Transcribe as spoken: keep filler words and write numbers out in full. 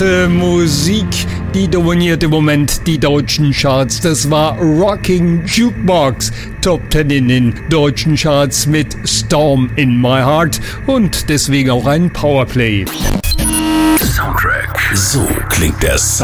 Äh, Musik, die dominiert im Moment die deutschen Charts. Das war Rocking Jukebox, Top Ten in den deutschen Charts mit Storm in My Heart und deswegen auch ein Powerplay. Soundtrack. So klingt der Sound